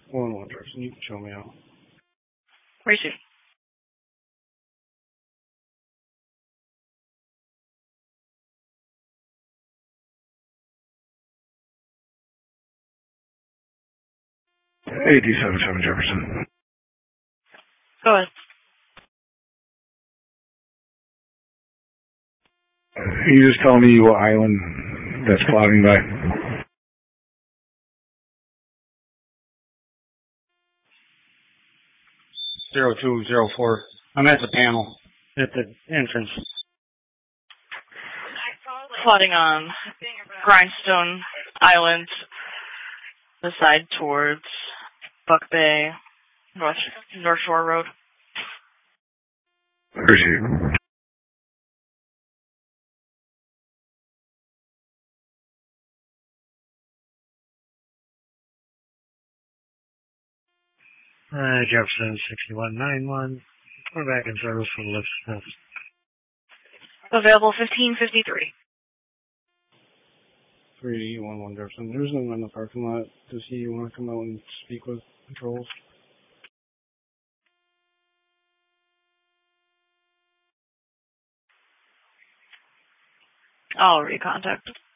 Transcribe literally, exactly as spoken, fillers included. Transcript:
One one Jefferson, you can show me out. Receive. A D seventy-seven Jefferson. Go ahead. Can you just tell me what island that's flying by? Zero two zero four. I'm at the panel at the entrance. Plotting on Grindstone Island, the side towards Buck Bay, North North Shore Road. Receive. Uh, Jefferson sixty-one ninety-one. We're back in service for the lift Smith. Available fifteen fifty-three. three one one Jefferson. There's no one in the parking lot. Does he want to come out and speak with controls? I'll recontact.